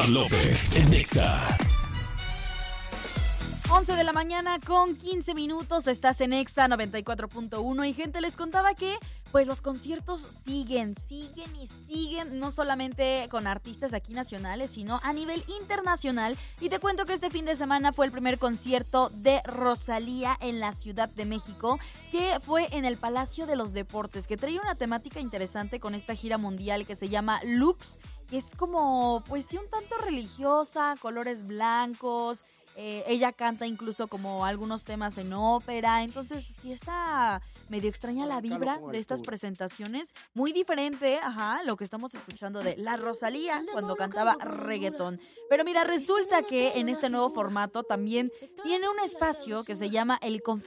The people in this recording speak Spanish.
Omar López en Exa. 11 de la mañana con 15 minutos, estás en Exa 94.1 y gente, les contaba que pues los conciertos siguen, no solamente con artistas aquí nacionales, sino a nivel internacional. Y te cuento que este fin de semana fue el primer concierto de Rosalía en la Ciudad de México, que fue en el Palacio de los Deportes, que traía una temática interesante con esta gira mundial que se llama Lux, que es como, pues sí, un tanto religiosa, colores blancos. Ella canta incluso como algunos temas en ópera, entonces sí está medio extraña la vibra de estas presentaciones, muy diferente, lo que estamos escuchando de la Rosalía cuando cantaba reggaetón. Pero mira, resulta que en este nuevo formato también tiene un espacio que se llama El